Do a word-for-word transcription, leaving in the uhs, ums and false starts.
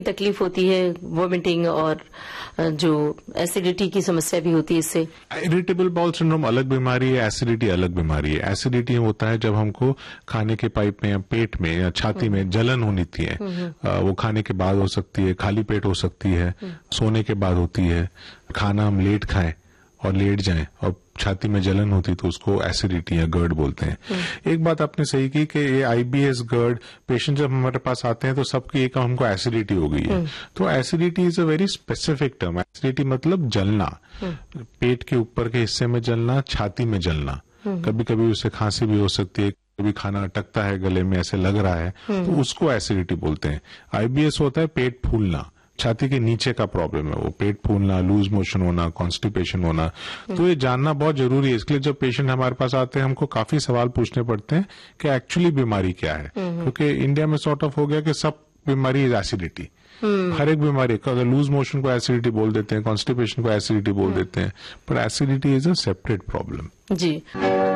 तकलीफ होती है, वोमिटिंग और जो एसिडिटी की समस्या भी होती है इससे। इरिटेबल बाउल सिंड्रोम अलग बीमारी है, एसिडिटी अलग बीमारी है। एसिडिटी होता है जब हमको खाने के पाइप में या पेट में या छाती में जलन होनी थी है, वो खाने के बाद हो सकती है, खाली पेट हो सकती है, सोने के बाद होती है, खाना हम लेट खाएं और लेट जाएं और छाती में जलन होती तो उसको एसिडिटी या गर्ड बोलते हैं। एक बात आपने सही की कि ये आईबीएस गर्ड पेशेंट जब हमारे पास आते हैं तो सबकी एक हमको एसिडिटी हो गई है। तो acidity is a very specific term. Acidity मतलब जलना, पेट के ऊपर के हिस्से में जलना, छाती में जलना। कभी कभी उससे खांसी भी हो सकती है, कभी खाना अटकता है गले में, ऐसे लग रहा है, तो उसको एसिडिटी बोलते हैं। आईबीएस होता है पेट फूलना, छाती के नीचे का प्रॉब्लम है वो, पेट फूलना, लूज मोशन होना, कॉन्स्टिपेशन होना। तो ये जानना बहुत जरूरी है। इसके लिए जब पेशेंट हमारे पास आते हैं हमको काफी सवाल पूछने पड़ते हैं कि एक्चुअली बीमारी क्या है, क्योंकि इंडिया में सॉर्ट ऑफ हो गया कि सब बीमारी इज एसिडिटी। हर एक बीमारी, अगर लूज मोशन को एसिडिटी बोल देते हैं, कॉन्स्टिपेशन को एसिडिटी बोल देते हैं, पर acidity is a separate problem. Ji.